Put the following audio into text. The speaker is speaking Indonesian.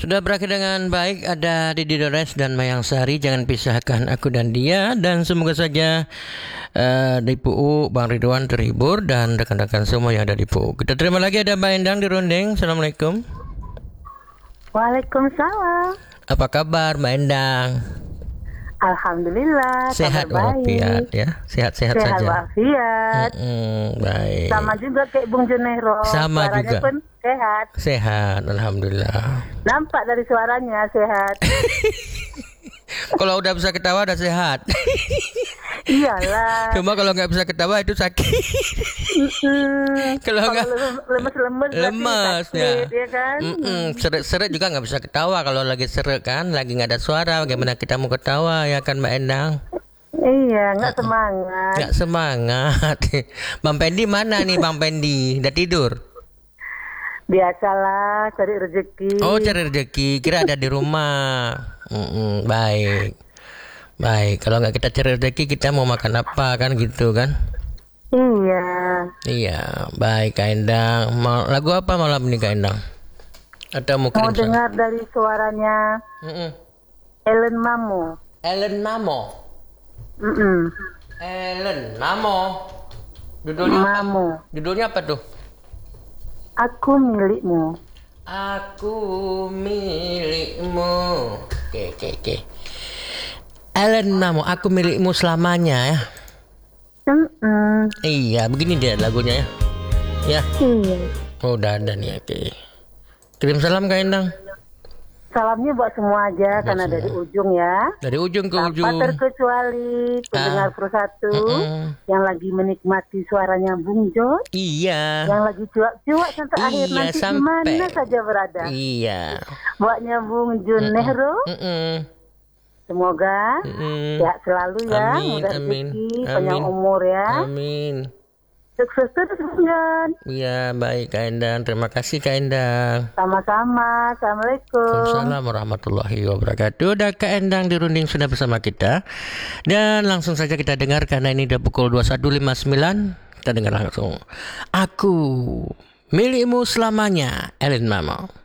Sudah berakhir dengan baik. Ada Didi Dores dan Mayang Sari. Jangan pisahkan aku dan dia. Dan semoga saja di PU Bang Ridwan terhibur dan rekan-rekan semua yang ada di PU. Kita terima lagi ada Mbak Endang di Runding. Assalamualaikum. Waalaikumsalam. Apa kabar Mbak Endang? Alhamdulillah. Sehat walafiat ya. Sehat-sehat saja. Sehat walafiat. Baik. Sama juga kayak Bung Junero. Sama suaranya juga. pun sehat. Sehat, alhamdulillah. Nampak dari suaranya sehat. Kalau udah bisa ketawa udah sehat. Iyalah. Cuma kalau nggak bisa ketawa itu sakit. Kalau nggak lemes ya. Ya kan? Seret-seret juga nggak bisa ketawa kalau lagi seret kan, lagi nggak ada suara. Bagaimana kita mau ketawa ya kan Mbak Endang? Iya, nggak semangat. Nggak semangat. Bang Pendi mana nih Bang Pendi? Udah tidur? Biasalah cari rezeki. Oh cari rezeki. Kira ada di rumah. Baik. Baik. Kalau nggak kita cari rezeki kita mau makan apa kan gitu kan? Iya. Iya. Baik Kak Endang. Mau lagu apa malam ini Kak Endang? Atau mungkin Mau dengar dari suaranya Ellen Mamo. Ellen Mamo. Ellen Mamo. Judulnya apa tuh? Aku milikmu. Aku milikmu. Oke. Ellen Mamo, aku milikmu selamanya ya. Iya, begini dia lagunya ya. Ya. Iya. Oh, udah ada nih. Oke. Kirim salam Kak Endang. Salamnya buat semua aja karena dari ujung ya. Dari ujung ke ujung. Tanpa terkecuali pendengar Pro1 yang lagi menikmati suaranya Bung Jo. Iya. Yang lagi cuak-cuak sampai akhir nanti di mana saja berada. Iya. Buatnya Bung Junero. Semoga sehat selalu ya. Mudah rezeki, panjang umur ya. Amin. Sukses terus Bung Jon. Iya, baik Kak Endang. Terima kasih Kak Endang. Sama-sama. Assalamualaikum. Waalaikumsalam warahmatullahi wabarakatuh. Dan Kak Endang di Runding sudah bersama kita. Dan langsung saja kita dengar karena ini udah pukul 21.59. Kita dengar langsung. Aku milikmu selamanya, Ellen Mamo.